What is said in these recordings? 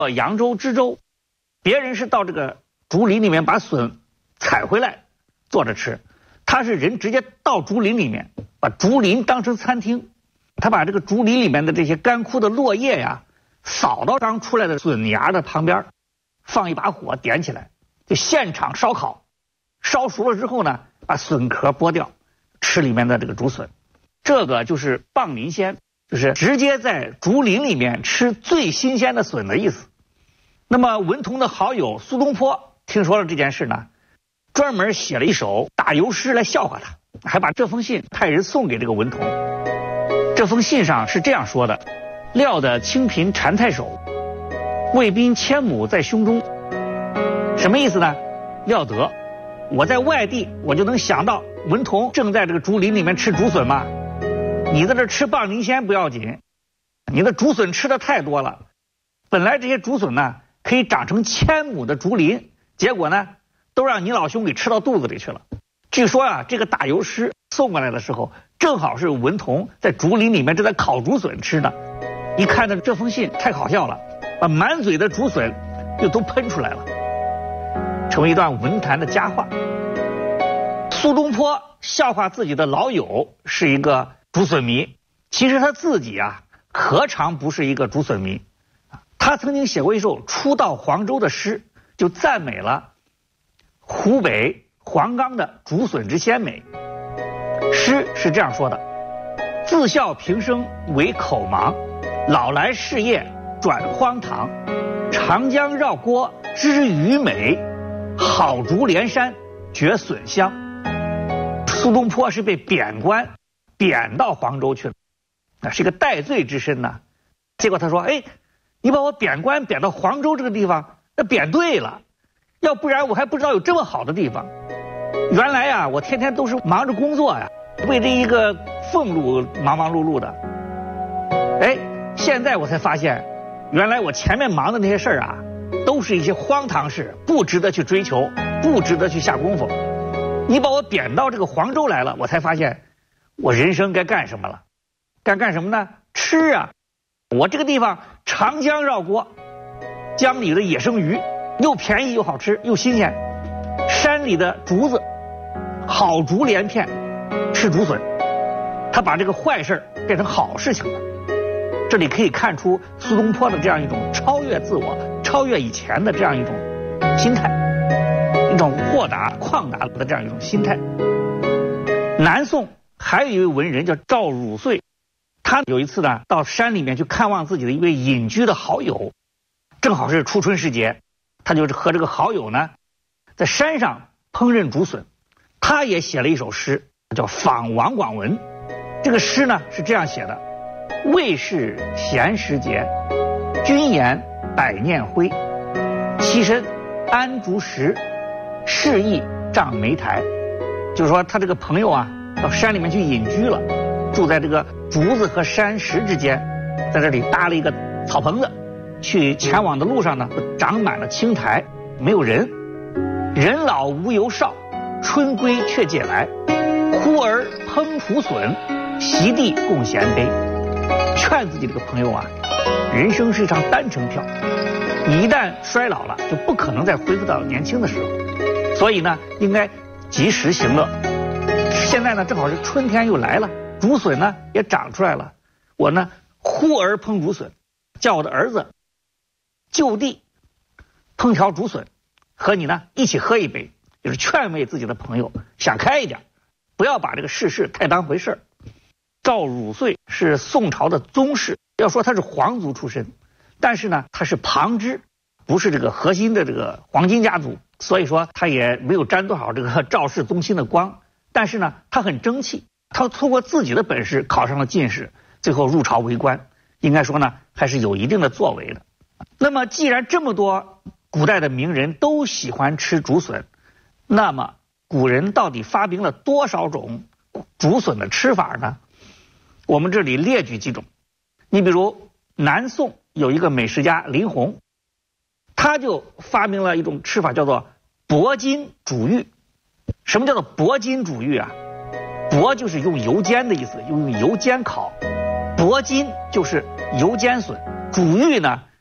扬州、知州，别人是到这个竹林里面把笋采回来做着吃，他是人直接到竹林里面，把竹林当成餐厅，他把这个竹林里面的这些干枯的落叶呀，扫到刚出来的笋芽的旁边，放一把火点起来，就现场烧烤，烧熟了之后呢，把笋壳剥掉，吃里面的这个竹笋。这个就是蚌林鲜，就是直接在竹林里面吃最新鲜的笋的意思。那么文同的好友苏东坡听说了这件事呢，专门写了一首打油诗来笑话他，还把这封信派人送给这个文同。这封信上是这样说的：料得清贫禅太守，卫兵千亩在胸中。什么意思呢？料得我在外地，我就能想到文同正在这个竹林里面吃竹笋嘛。你在这吃蚌林鲜不要紧，你的竹笋吃的太多了，本来这些竹笋呢可以长成1000亩的竹林，结果呢都让你老兄给吃到肚子里去了。据说啊，这个打油诗送过来的时候，正好是文同在竹林里面正在烤竹笋吃呢。一看到这封信太好笑了，把满嘴的竹笋就都喷出来了，成为一段文坛的佳话。苏东坡笑话自己的老友是一个竹笋迷，其实他自己啊何尝不是一个竹笋迷。他曾经写过一首初到黄州的诗，就赞美了湖北黄冈的竹笋之鲜美。诗是这样说的：自笑平生为口盲，老来事业转荒唐。长江绕郭知鱼美，好竹连山觉笋香。苏东坡是被贬官，贬到黄州去了，那是个戴罪之身呢。结果他说：哎，你把我贬官贬到黄州这个地方，那贬对了，要不然我还不知道有这么好的地方。原来呀，我天天都是忙着工作呀，为这一个俸禄忙忙碌碌的。哎，现在我才发现，原来我前面忙的那些事儿啊，都是一些荒唐事，不值得去追求，不值得去下功夫。你把我贬到这个黄州来了，我才发现我人生该干什么了。干什么呢？吃啊！我这个地方长江绕郭，江里的野生鱼又便宜又好吃又新鲜，山里的竹子好竹连片，吃竹笋。他把这个坏事变成好事情了。这里可以看出苏东坡的这样一种超越自我、超越以前的这样一种心态，一种豁达旷达的这样一种心态。南宋还有一位文人叫赵汝岁，他有一次呢到山里面去看望自己的一位隐居的好友，正好是初春时节，他就和这个好友呢在山上烹饪竹笋。他也写了一首诗叫《访王广文》，这个诗呢是这样写的：未是闲时节，君言百念灰。栖身安竹石，适意帐梅台。就是说他这个朋友啊到山里面去隐居了，住在这个竹子和山石之间，在这里搭了一个草棚子，去前往的路上呢长满了青苔，没有人。人老无由少，春归却借来。忽而烹蒲笋，席地共衔杯。劝自己这个朋友啊，人生是一场单程票，你一旦衰老了，就不可能再恢复到年轻的时候，所以呢，应该及时行乐。现在呢，正好是春天又来了，竹笋呢也长出来了，我呢忽而烹竹笋，叫我的儿子就地烹调竹笋，和你呢一起喝一杯，就是劝慰自己的朋友想开一点，不要把这个世事太当回事。赵汝岁是宋朝的宗室，要说他是皇族出身，但是呢他是旁支，不是这个核心的这个黄金家族，所以说他也没有沾多少这个赵氏宗亲的光。但是呢他很争气，他通过自己的本事考上了进士，最后入朝为官，应该说呢还是有一定的作为的。那么既然这么多古代的名人都喜欢吃竹笋，那么古人到底发明了多少种竹笋的吃法呢？我们这里列举几种。你比如南宋有一个美食家林洪，他就发明了一种吃法，叫做薄筋煮玉。什么叫做薄筋煮玉啊？薄就是用油煎的意思，用油煎烤，薄筋就是油煎笋，煮玉呢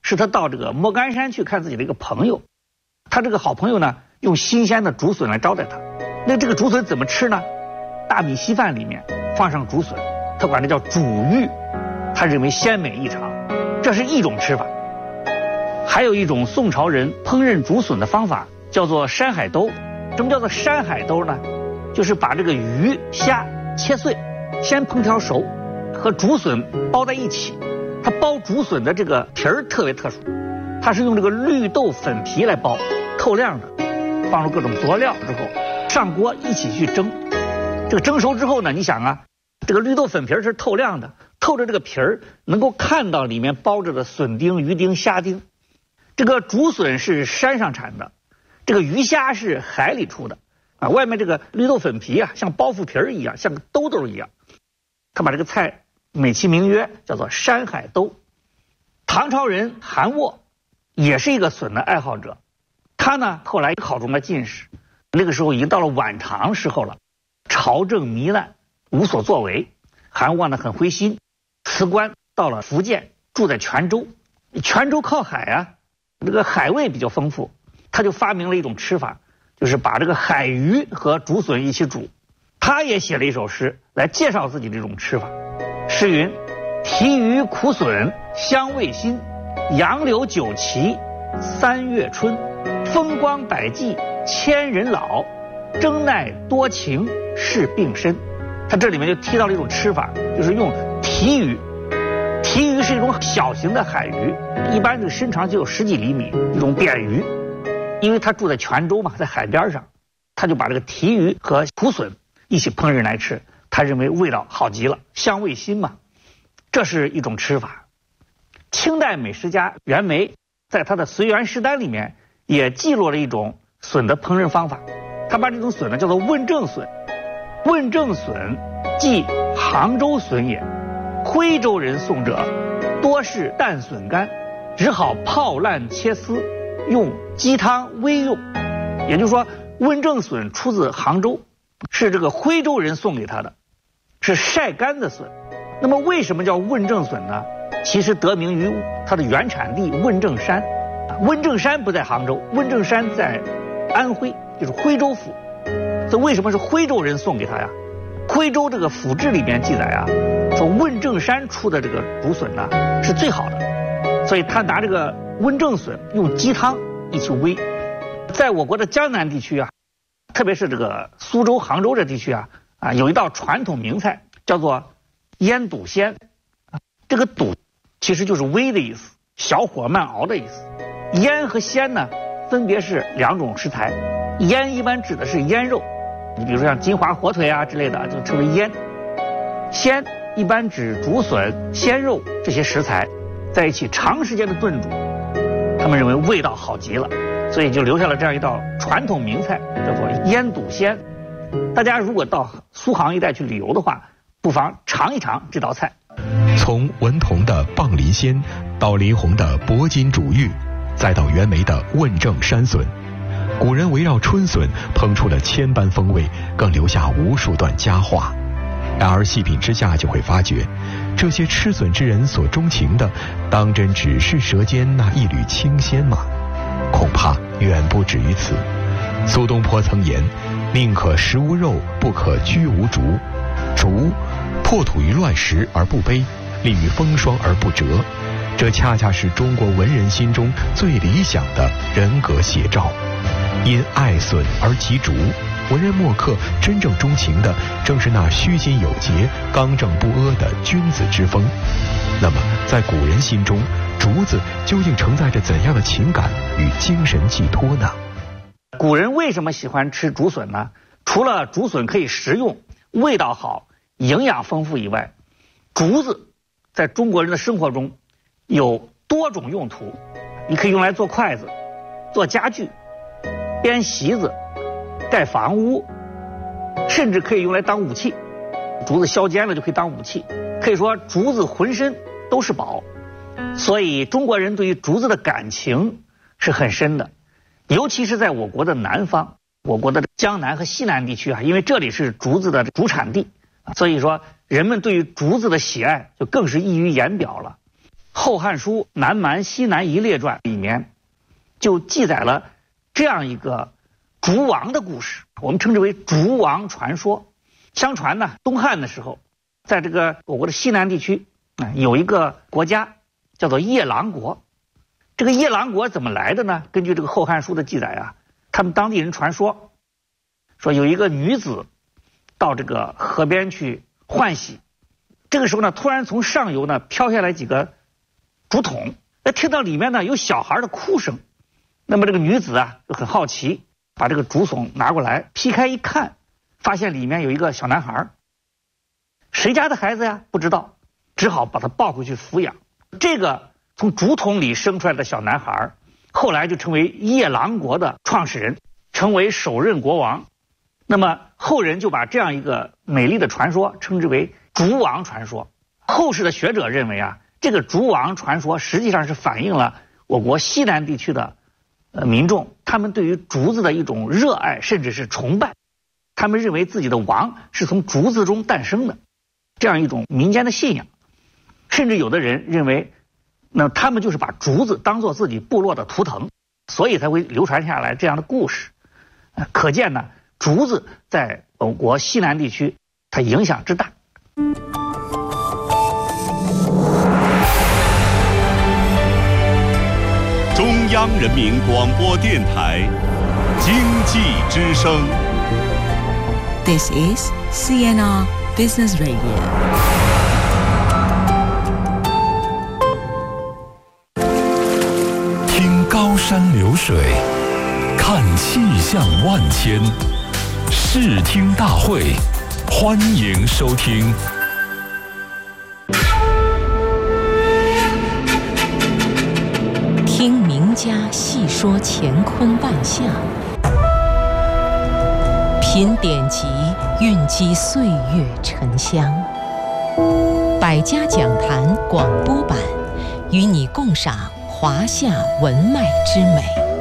是他到这个莫干山去看自己的一个朋友，他这个好朋友呢用新鲜的竹笋来招待他。那这个竹笋怎么吃呢？大米稀饭里面放上竹笋，他管这叫煮玉，他认为鲜美异常，这是一种吃法。还有一种宋朝人烹饪竹笋的方法叫做山海兜。什么叫做山海兜呢？就是把这个鱼虾切碎，先烹调熟，和竹笋包在一起。它包竹笋的这个皮儿特别特殊，它是用这个绿豆粉皮来包，透亮的，放入各种佐料之后上锅一起去蒸。这个蒸熟之后呢，你想啊，这个绿豆粉皮是透亮的，透着这个皮儿能够看到里面包着的笋丁、鱼丁、虾丁。这个竹笋是山上产的，这个鱼虾是海里出的啊。外面这个绿豆粉皮啊，像包袱皮儿一样，像个兜兜一样。他把这个菜美其名曰叫做山海兜。唐朝人韩沃也是一个笋的爱好者，他呢后来考中了进士，那个时候已经到了晚唐时候了，朝政糜烂，无所作为。韩沃呢很灰心，辞官到了福建，住在泉州。泉州靠海啊，这个海味比较丰富，他就发明了一种吃法，就是把这个海鱼和竹笋一起煮。他也写了一首诗来介绍自己这种吃法。诗云：提鱼苦笋香味新，杨柳酒旗3月春，风光百计千人老，争耐多情是病身。他这里面就提到了一种吃法，就是用提鱼。提鱼是一种小型的海鱼，一般这个身长就有10几厘米，一种扁鱼。因为他住在泉州嘛，在海边上，他就把这个提鱼和苦笋一起烹饪来吃，他认为味道好极了，香味新嘛。这是一种吃法。清代美食家袁枚在他的《随园食单》里面也记录了一种笋的烹饪方法，他把这种笋呢叫做问政笋。问政笋即杭州笋也，徽州人送者多是淡笋干，只好泡烂切丝，用鸡汤煨用。也就是说，问政笋出自杭州，是这个徽州人送给他的，是晒干的笋。那么为什么叫问政笋呢？其实得名于它的原产地问政山。问政山不在杭州，问政山在安徽，就是徽州府。这为什么是徽州人送给他呀？徽州这个府志里面记载啊，说问政山出的这个竹笋呢是最好的，所以他拿这个问政笋用鸡汤一起煨。在我国的江南地区啊，特别是这个苏州、杭州这地区啊，有一道传统名菜叫做腌笃鲜。这个笃其实就是煨的意思，小火慢熬的意思。腌和鲜呢分别是2种食材，腌一般指的是腌肉，你比如说像金华火腿啊之类的就称为腌。鲜一般指竹笋、鲜肉这些食材在一起长时间的炖煮，他们认为味道好极了，所以就留下了这样一道传统名菜，叫做腌笃鲜。大家如果到苏杭一带去旅游的话，不妨尝一尝这道菜。 从文同的棒梨鲜到林洪的铂金煮玉，再到袁枚的问政山笋，古人围绕春笋烹出了千般风味，更留下无数段佳话。然而细品之下就会发觉，这些吃笋之人所钟情的，当真只是舌尖那一缕清鲜吗？恐怕远不止于此。苏东坡曾言：宁可食无肉，不可居无竹。竹破土于乱石而不卑，立于风霜而不折，这恰恰是中国文人心中最理想的人格写照。因爱笋而及竹，文人墨客真正钟情的正是那虚心有节、刚正不阿的君子之风。那么在古人心中，竹子究竟承载着怎样的情感与精神寄托呢？ 古人为什么喜欢吃竹笋呢？除了竹笋可以食用、味道好、营养丰富以外，竹子在中国人的生活中有多种用途。你可以用来做筷子、做家具、编席子、盖房屋，甚至可以用来当武器。竹子削尖了就可以当武器，可以说竹子浑身都是宝。所以中国人对于竹子的感情是很深的，尤其是在我国的南方，我国的江南和西南地区啊，因为这里是竹子的主产地，所以说人们对于竹子的喜爱就更是溢于言表了。 后汉书《南蛮西南夷列传》里面就记载了这样一个烛王的故事，我们称之为烛王传说。相传呢，东汉的时候，在这个我国的西南地区有一个国家叫做夜郎国。这个夜郎国怎么来的呢？根据这个《后汉书》的记载啊，他们当地人传说有一个女子到这个河边去换洗，这个时候呢，突然从上游呢飘下来几个竹筒，听到里面呢有小孩的哭声。那么这个女子啊就很好奇，把这个竹筒拿过来劈开一看，发现里面有一个小男孩。谁家的孩子呀？不知道，只好把他抱回去抚养。这个从竹筒里生出来的小男孩，后来就成为夜郎国的创始人，成为首任国王。那么后人就把这样一个美丽的传说称之为烛王传说。后世的学者认为啊，这个烛王传说实际上是反映了我国西南地区的民众，他们对于竹子的一种热爱甚至是崇拜。他们认为自己的王是从竹子中诞生的，这样一种民间的信仰。甚至有的人认为，那他们就是把竹子当作自己部落的图腾，所以才会流传下来这样的故事。可见呢，竹子在我国西南地区它影响之大。 中央人民广播电台经济之声。 This is CNR Business Radio. 听高山流水，看气象万千，视听大会，欢迎收听。 听名家细说乾坤万象，品典籍，蕴积岁月沉香。百家讲坛广播版，与你共赏华夏文脉之美。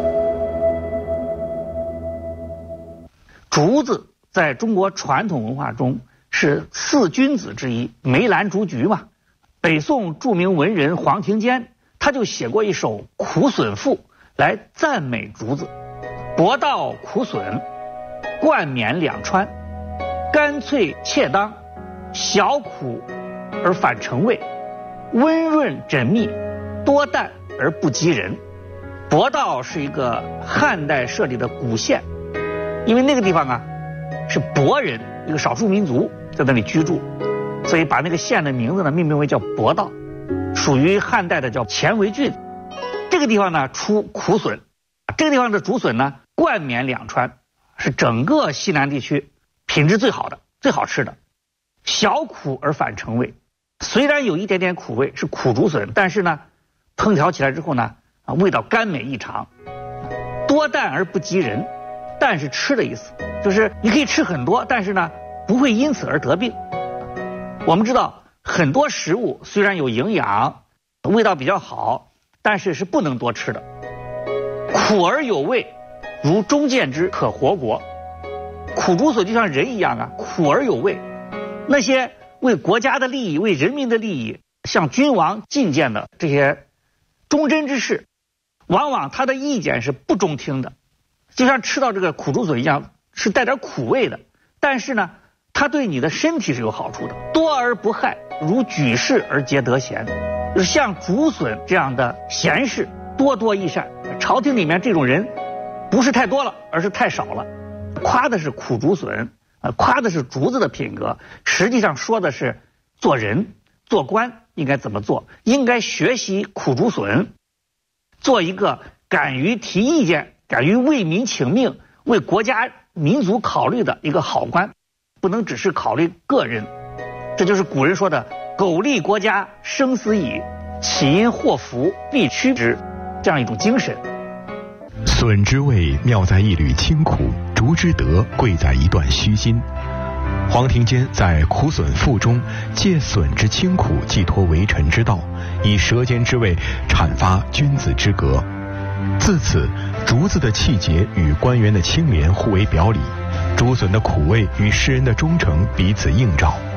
竹子在中国传统文化中是四君子之一，梅兰竹菊嘛。北宋著名文人黄庭坚他就写过一首《苦笋赋》来赞美竹子：薄道苦笋，冠冕两川，干脆切当，小苦而反成味，温润缜密，多淡而不及人。博道是一个汉代设立的古县，因为那个地方啊是博人，一个少数民族在那里居住，所以把那个县的名字呢命名为叫博道，属于汉代的叫乾为郡。这个地方呢出苦笋，这个地方的竹笋呢冠冕两川，是整个西南地区品质最好的、最好吃的。小苦而反成味，虽然有一点点苦味，是苦竹笋，但是呢烹调起来之后呢味道甘美异常。多淡而不及人，淡是吃的意思，就是你可以吃很多，但是呢不会因此而得病。我们知道很多食物虽然有营养，味道比较好，但是是不能多吃的。苦而有味，如中见之，可活国。苦竹笋就像人一样啊，苦而有味。那些为国家的利益、为人民的利益向君王进谏的这些忠贞之士，往往他的意见是不中听的，就像吃到这个苦竹笋一样，是带点苦味的，但是呢它对你的身体是有好处的。多而不害，如举事而皆得贤。就是像竹笋这样的贤士多多益善，朝廷里面这种人不是太多了，而是太少了。夸的是苦竹笋，夸的是竹子的品格，实际上说的是做人做官应该怎么做，应该学习苦竹笋，做一个敢于提意见、敢于为民请命、为国家民族考虑的一个好官，不能只是考虑个人。这就是古人说的苟利国家生死以，岂因祸福必趋之，这样一种精神。 笋之味妙在一缕清苦，竹之德贵在一段虚心。黄庭坚在《苦笋赋》中借笋之清苦寄托为臣之道，以舌尖之味阐发君子之格。自此，竹子的气节与官员的清廉互为表里，竹笋的苦味与世人的忠诚彼此映照。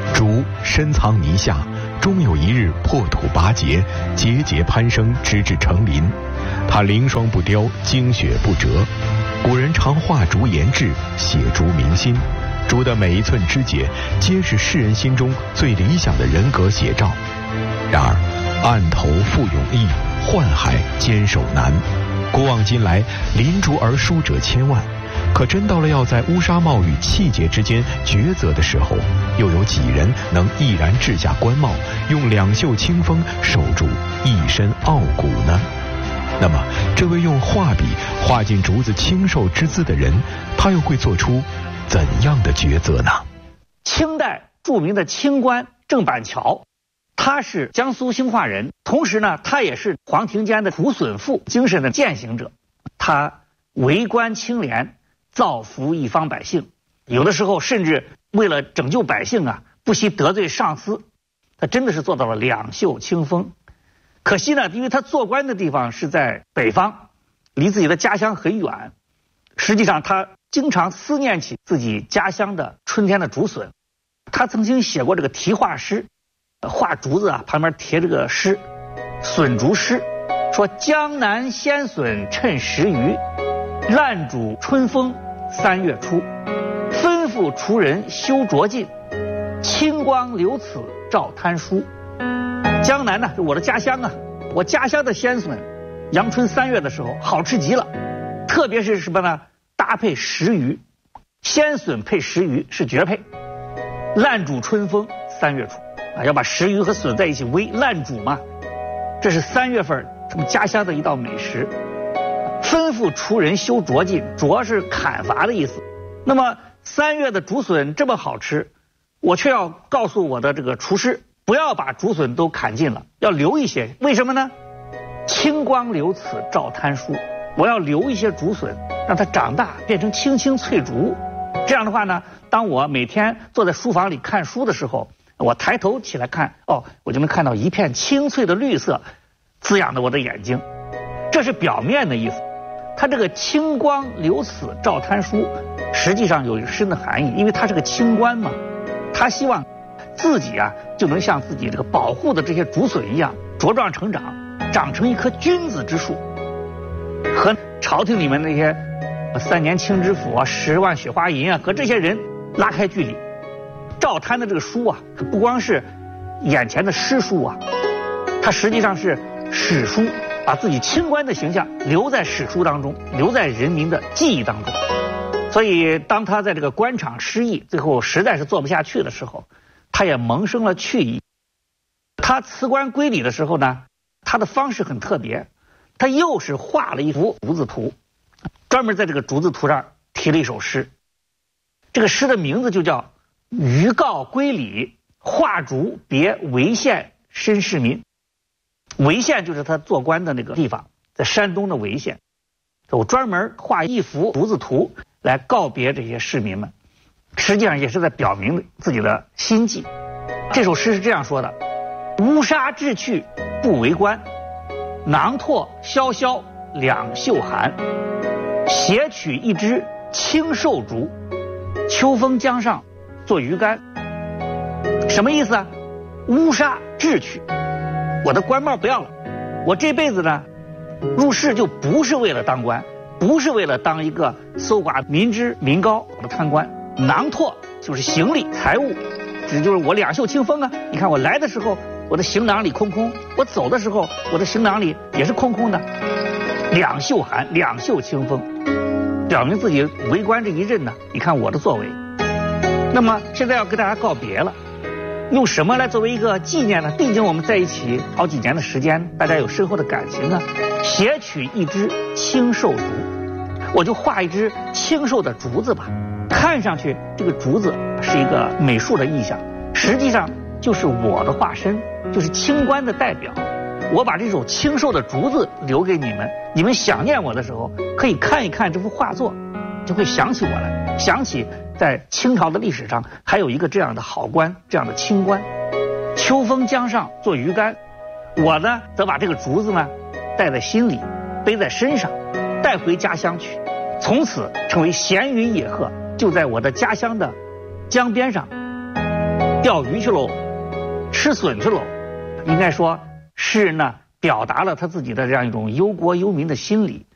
竹深藏泥下，终有一日破土拔节，节节攀升，直至成林。它凌霜不凋，精雪不折。古人常画竹言志，写竹明心。竹的每一寸枝节，皆是世人心中最理想的人格写照。然而，案头复勇毅，宦海坚守难。古往今来，临竹而书者千万，可真到了要在乌纱帽与气节之间抉择的时候，又有几人能毅然掷下官帽，用两袖清风守住一身傲骨呢？那么，这位用画笔画进竹子清瘦之姿的人，他又会做出怎样的抉择呢？ 清代著名的清官郑板桥，他是江苏兴化人，同时呢，他也是黄庭坚的土笋赋精神的践行者。他为官清廉，造福一方百姓，有的时候甚至为了拯救百姓啊，不惜得罪上司。他真的是做到了两袖清风。可惜呢，因为他做官的地方是在北方，离自己的家乡很远，实际上他经常思念起自己家乡的春天的竹笋。他曾经写过这个题画诗，画竹子啊，旁边贴这个诗，笋竹诗，说江南鲜笋趁时余，烂煮春风3月初，吩咐厨人休着尽，清光留此照贪书。江南呢，就我的家乡啊，我家乡的鲜笋，阳春3月的时候好吃极了，特别是什么呢？搭配时鱼，鲜笋配时鱼是绝配。烂煮春风3月初啊，要把时鱼和笋在一起煨烂煮嘛，这是3月份他们家乡的一道美食。吩咐厨人休着尽，着是砍伐的意思。那么3月的竹笋这么好吃，我却要告诉我的这个厨师，不要把竹笋都砍尽了，要留一些。为什么呢？清光留此照贪书，我要留一些竹笋，让它长大变成青青翠竹。这样的话呢，当我每天坐在书房里看书的时候，我抬头起来看，我就能看到一片青翠的绿色滋养着我的眼睛。这是表面的意思。它这个清光留此照贪书，实际上有一个深的含义，因为他是个清官嘛，他希望自己啊就能像自己这个保护的这些竹笋一样茁壮成长，长成一棵君子之树，和朝廷里面那些3年清知府啊、10万雪花银啊，和这些人拉开距离。照贪的这个书啊，它不光是眼前的诗书啊，它实际上是史书，把自己清官的形象留在史书当中，留在人民的记忆当中。所以当他在这个官场失意，最后实在是做不下去的时候，他也萌生了去意。他辞官归里的时候呢，他的方式很特别，他又是画了一幅竹子图，专门在这个竹子图上题了一首诗。这个诗的名字就叫余告归里，画竹别潍县绅士民。潍县就是他做官的那个地方，在山东的潍县。我专门画一幅竹子图来告别这些市民们，实际上也是在表明自己的心迹。这首诗是这样说的：乌纱掷去不为官，囊拓萧萧两袖寒，携取一枝青瘦竹，秋风江上做鱼竿。什么意思啊？乌纱掷去，我的官帽不要了，我这辈子呢入仕就不是为了当官，不是为了当一个搜刮民脂民膏的贪官。囊拓就是行李财物，这就是我两袖清风啊。你看我来的时候我的行囊里空空，我走的时候我的行囊里也是空空的。两袖寒，两袖清风，表明自己为官这一任呢，你看我的作为。那么现在要跟大家告别了，用什么来作为一个纪念呢？毕竟我们在一起好几年的时间，大家有深厚的感情啊。携取一枝青瘦竹，我就画一只青瘦的竹子吧。看上去这个竹子是一个美术的意象，实际上就是我的化身，就是清官的代表。我把这首青瘦的竹子留给你们，你们想念我的时候可以看一看这幅画作，就会想起我来，想起在清朝的历史上还有一个这样的好官，这样的清官。秋风江上做鱼竿，我呢则把这个竹子呢带在心里，背在身上，带回家乡去，从此成为闲云野鹤，就在我的家乡的江边上钓鱼去喽，吃笋去喽。应该说，诗人呢表达了他自己的这样一种忧国忧民的心理。